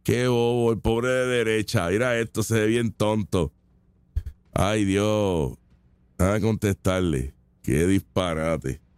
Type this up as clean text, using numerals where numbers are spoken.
Qué bobo, el pobre de derecha. Mira esto, se ve bien tonto. Ay, Dios. Nada de contestarle. Qué disparate.